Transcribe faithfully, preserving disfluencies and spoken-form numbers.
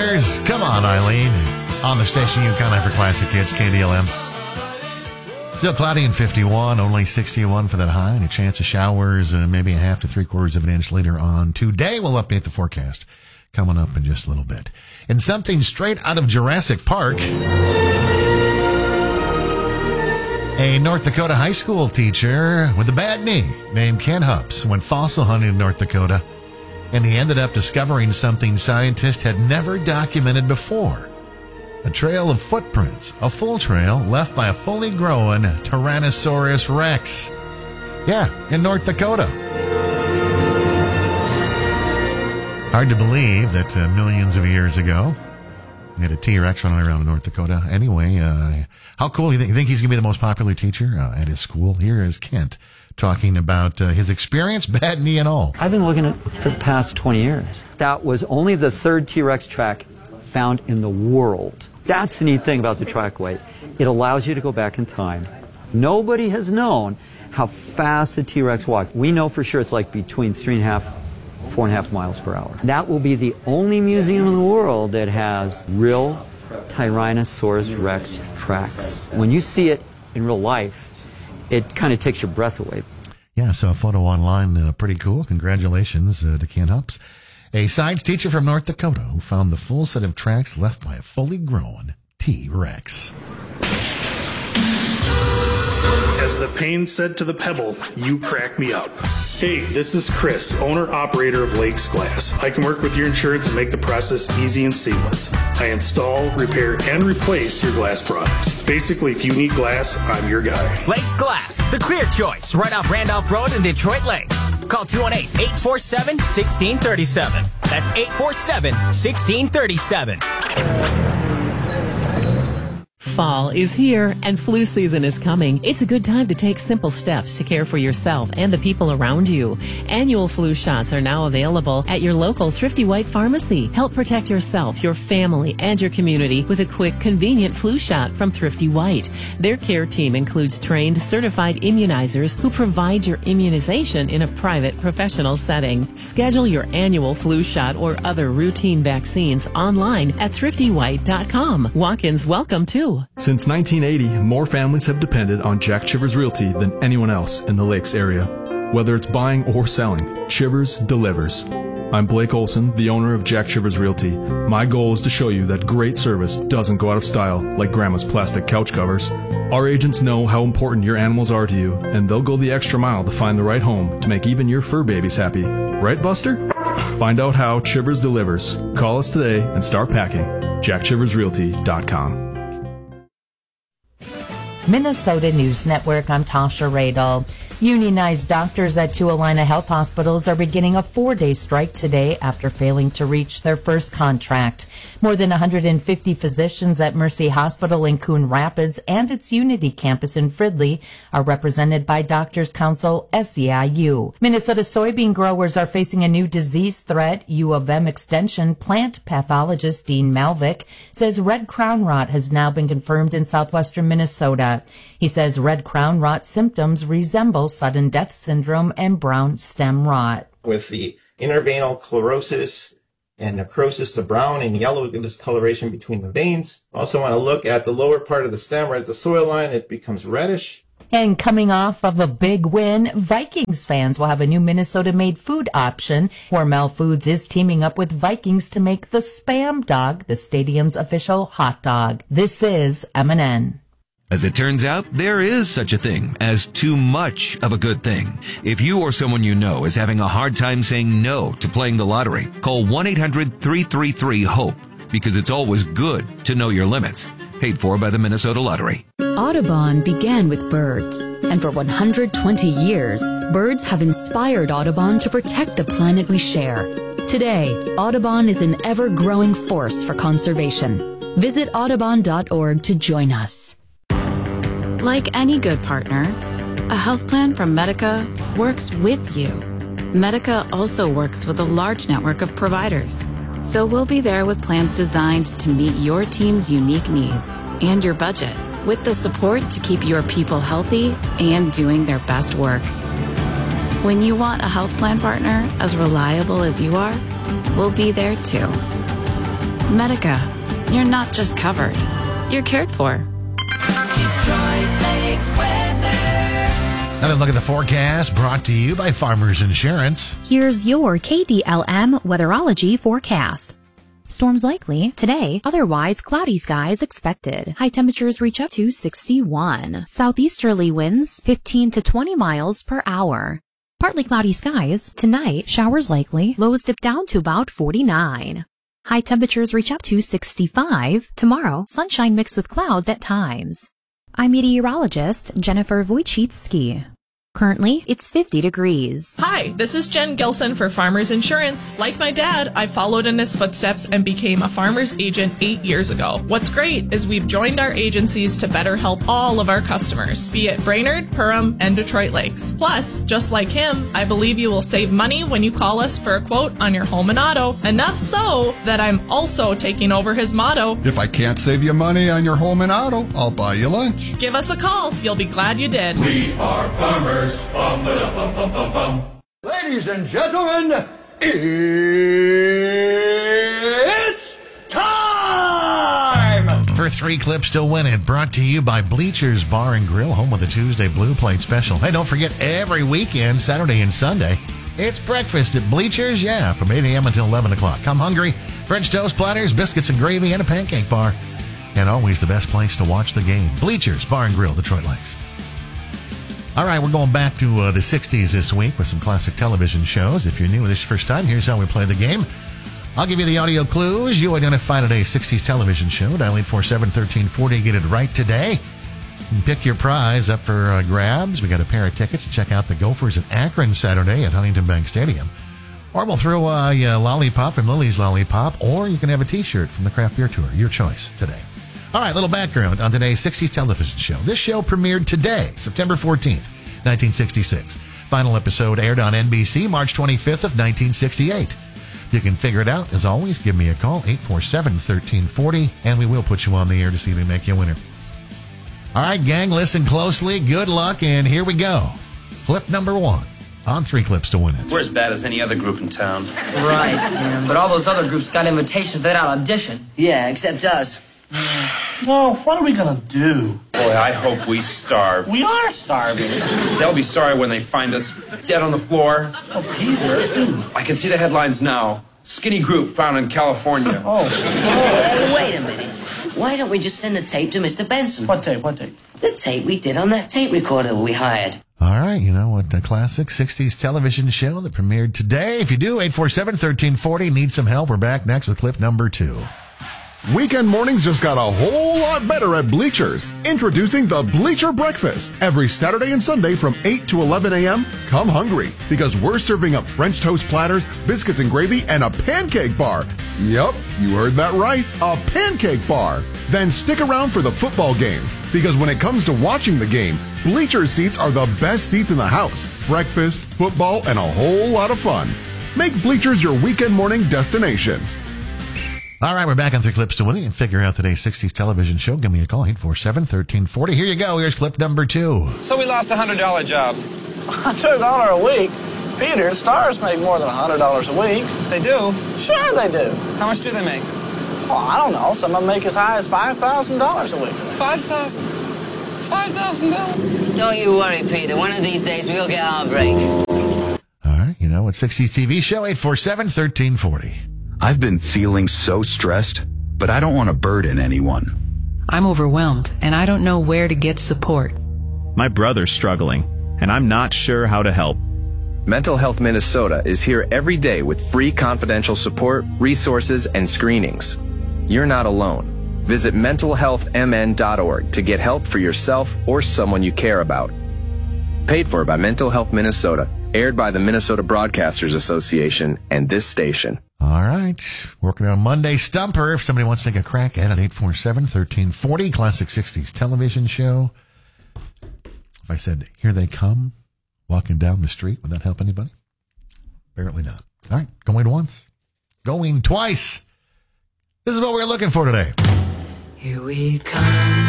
Brothers. Come on, Eileen. On the station you count for classic hits, K D L M. Still cloudy and fifty-one, only sixty-one for that high, and a chance of showers and maybe a half to three quarters of an inch later on today. We'll update the forecast coming up in just a little bit. And something straight out of Jurassic Park. A North Dakota high school teacher with a bad knee named Ken Hups went fossil hunting in North Dakota, and he ended up discovering something scientists had never documented before. A trail of footprints, a full trail left by a fully grown Tyrannosaurus Rex. Yeah, in North Dakota. Hard to believe that uh, millions of years ago, we had a T-Rex running around in North Dakota. Anyway, uh, how cool do you think, you think he's going to be the most popular teacher uh, at his school? Here is Kent talking about uh, his experience, bad knee and all. I've been looking at it for the past twenty years. That was only the third T-Rex track found in the world. That's the neat thing about the trackway. It allows you to go back in time. Nobody has known how fast the T-Rex walked. We know for sure it's like between three and a half four and a half miles per hour. That will be the only museum in the world that has real Tyrannosaurus Rex tracks. When you see it in real life, it kind of takes your breath away. Yeah, so a photo online, uh, pretty cool. Congratulations uh, to Ken Hups, a science teacher from North Dakota who found the full set of tracks left by a fully grown T-Rex. As the pain said to the pebble, you crack me up. Hey, this is Chris, owner-operator of Lakes Glass. I can work with your insurance and make the process easy and seamless. I install, repair, and replace your glass products. Basically, if you need glass, I'm your guy. Lakes Glass, the clear choice, right off Randolph Road in Detroit Lakes. Call two one eight, eight four seven, one six three seven. That's eight four seven, one six three seven. Fall is here and flu season is coming. It's a good time to take simple steps to care for yourself and the people around you. Annual flu shots are now available at your local Thrifty White pharmacy. Help protect yourself, your family, and your community with a quick, convenient flu shot from Thrifty White. Their care team includes trained, certified immunizers who provide your immunization in a private, professional setting. Schedule your annual flu shot or other routine vaccines online at thrifty white dot com. Walk-ins welcome too. Since nineteen eighty, more families have depended on Jack Chivers Realty than anyone else in the Lakes area. Whether it's buying or selling, Chivers delivers. I'm Blake Olson, the owner of Jack Chivers Realty. My goal is to show you that great service doesn't go out of style like Grandma's plastic couch covers. Our agents know how important your animals are to you, and they'll go the extra mile to find the right home to make even your fur babies happy. Right, Buster? Find out how Chivers delivers. Call us today and start packing. jack chivers realty dot com. Minnesota News Network, I'm Tasha Radel. Unionized doctors at Tuolina Health Hospitals are beginning a four-day strike today after failing to reach their first contract. More than one hundred fifty physicians at Mercy Hospital in Coon Rapids and its Unity campus in Fridley are represented by Doctors Council S E I U. Minnesota soybean growers are facing a new disease threat. U of M Extension plant pathologist Dean Malvick says red crown rot has now been confirmed in southwestern Minnesota. He says red crown rot symptoms resemble sudden death syndrome and brown stem rot. With the intervenal chlorosis and necrosis, the brown and yellow discoloration between the veins. Also want to look at the lower part of the stem, right at the soil line. It becomes reddish. And coming off of a big win, Vikings fans will have a new Minnesota-made food option. Hormel Foods is teaming up with Vikings to make the Spam Dog the stadium's official hot dog. This is M and N. As it turns out, there is such a thing as too much of a good thing. If you or someone you know is having a hard time saying no to playing the lottery, call one eight hundred three three three HOPE, because it's always good to know your limits. Paid for by the Minnesota Lottery. Audubon began with birds, and for one hundred twenty years, birds have inspired Audubon to protect the planet we share. Today, Audubon is an ever-growing force for conservation. Visit audubon dot org to join us. Like any good partner, a health plan from Medica works with you. Medica also works with a large network of providers. So we'll be there with plans designed to meet your team's unique needs and your budget, with the support to keep your people healthy and doing their best work. When you want a health plan partner as reliable as you are, we'll be there too. Medica, you're not just covered, you're cared for. Detroit Lakes weather. Another look at the forecast brought to you by Farmers Insurance. Here's your K D L M weatherology forecast. Storms likely today, otherwise cloudy skies expected. High temperatures reach up to sixty-one. Southeasterly winds fifteen to twenty miles per hour. Partly cloudy skies tonight, showers likely, lows dip down to about forty-nine. High temperatures reach up to sixty-five. Tomorrow, sunshine mixed with clouds at times. I'm meteorologist Jennifer Wojcicki. Currently, it's fifty degrees. Hi, this is Jen Gilson for Farmers Insurance. Like my dad, I followed in his footsteps and became a farmer's agent eight years ago. What's great is we've joined our agencies to better help all of our customers, be it Brainerd, Perham, and Detroit Lakes. Plus, just like him, I believe you will save money when you call us for a quote on your home and auto. Enough so that I'm also taking over his motto. If I can't save you money on your home and auto, I'll buy you lunch. Give us a call. You'll be glad you did. We are farmers. Bum, ba, bum, bum, bum, bum. Ladies and gentlemen, it's time! For three clips to win it, brought to you by Bleachers Bar and Grill, home with the Tuesday Blue Plate Special. Hey, don't forget, every weekend, Saturday and Sunday, it's breakfast at Bleachers, yeah, from eight a.m. until eleven o'clock. Come hungry, French toast platters, biscuits and gravy, and a pancake bar. And always the best place to watch the game. Bleachers Bar and Grill, Detroit Lakes. All right, we're going back to uh, the sixties this week with some classic television shows. If you're new with this first time, here's how we play the game. I'll give you the audio clues. You identify today's sixties television show. Dial eight four seven, one three four zero. Get it right today. And pick your prize up for uh, grabs. We got a pair of tickets to check out the Gophers at Akron Saturday at Huntington Bank Stadium. Or we'll throw a uh, lollipop from Lily's Lollipop, or you can have a T-shirt from the Craft Beer Tour. Your choice today. All right, little background on today's sixties television show. This show premiered today, September fourteenth, nineteen sixty-six. Final episode aired on N B C March twenty-fifth of nineteen sixty-eight. You can figure it out. As always, give me a call, eight four seven, one three four zero, and we will put you on the air to see if we make you a winner. All right, gang, listen closely. Good luck, and here we go. Clip number one on Three Clips to Win It. We're as bad as any other group in town. Right, man, but all those other groups got invitations they don't audition. Yeah, except us. Well, what are we gonna do? Boy, I hope we starve. We are starving. They'll be sorry when they find us dead on the floor. Oh, Peter. I can see the headlines now. Skinny group found in California. Oh. Hey, wait a minute. Why don't we just send a tape to Mister Benson? What tape? What tape? The tape we did on that tape recorder we hired. All right, you know what, the classic sixties television show that premiered today. If you do, eight four seven, one three four zero. Need some help? We're back next with clip number two. Weekend mornings just got a whole lot better at Bleachers. Introducing the Bleacher Breakfast. Every Saturday and Sunday from eight to eleven a.m., come hungry, because we're serving up French toast platters, biscuits and gravy, and a pancake bar. Yep, you heard that right, a pancake bar. Then stick around for the football games, because when it comes to watching the game, Bleacher seats are the best seats in the house. Breakfast, football, and a whole lot of fun. Make Bleachers your weekend morning destination. All right, we're back on Three Clips to Win It and figure out today's sixties television show. Give me a call, eight four seven, one three four zero. Here you go. Here's clip number two. So we lost a one hundred dollar job. one hundred dollars a week? Peter, stars make more than one hundred dollars a week. They do? Sure they do. How much do they make? Well, I don't know. Some of them make as high as five thousand dollars a week. five thousand dollars? five thousand dollars? Don't you worry, Peter. One of these days we'll get our break. All right, you know what, sixties T V show, eight four seven, one three four zero. I've been feeling so stressed, but I don't want to burden anyone. I'm overwhelmed, and I don't know where to get support. My brother's struggling, and I'm not sure how to help. Mental Health Minnesota is here every day with free confidential support, resources, and screenings. You're not alone. Visit mental health m n dot org to get help for yourself or someone you care about. Paid for by Mental Health Minnesota, aired by the Minnesota Broadcasters Association and this station. All right. Working on Monday Stumper. If somebody wants to take a crack at it, eight four seven, one three four zero. Classic sixties television show. If I said, here they come, walking down the street, would that help anybody? Apparently not. All right. Going once. Going twice. This is what we're looking for today. Here we come.